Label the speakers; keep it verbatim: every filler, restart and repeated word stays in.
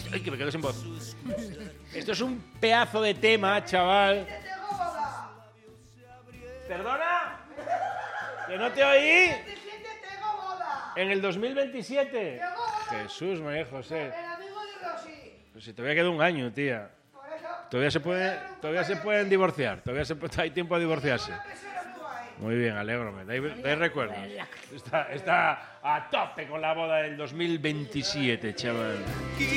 Speaker 1: Ay, que me quedo sin voz. Esto es un pedazo de tema, chaval. ¿Perdona? ¿Que no te oí? En el dos mil veintisiete. Jesús, María José. Pues si todavía queda un año, tía. Todavía se puede, todavía se pueden divorciar. Todavía se puede, hay tiempo a divorciarse. Muy bien, alégrome. Dais, dais recuerdos. Está, está a tope con la boda del dos mil veintisiete, chaval.